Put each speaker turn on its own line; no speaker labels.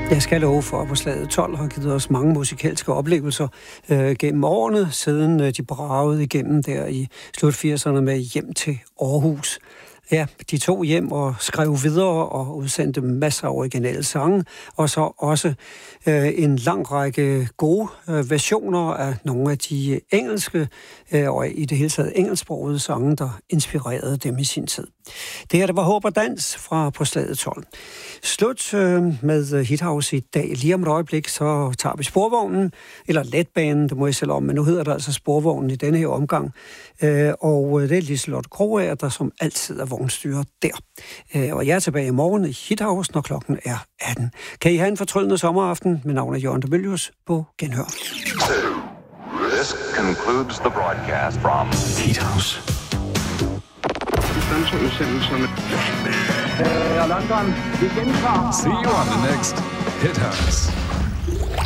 Jeg skal love for, at på Slaget 12 har givet os mange musikalske oplevelser gennem årene, siden de bragede igennem der i slut 80'erne med Hjem til Aarhus. Ja, de tog hjem og skrev videre og udsendte masser af originale sange, og så også en lang række gode versioner af nogle af de engelske og i det hele taget engelsksprogede sange, der inspirerede dem i sin tid. Det her, det var Håb og Dans fra På Slaget 12. Slut med Hithouse i dag. Lige om et øjeblik, så tager vi sporvognen, eller letbanen, det må jeg selv om, men nu hedder det altså sporvognen i denne her omgang. Og det er Liselotte Krogager, der som altid er vognstyrer der. Og jeg er tilbage i morgen i Hithouse, når klokken er 18. Kan I have en fortryllende sommeraften? Mit navn er Jørgen de Mylius. På genhør.
This concludes the broadcast from
Hithouse.
London, vi gentager.
See you on the next Hithouse.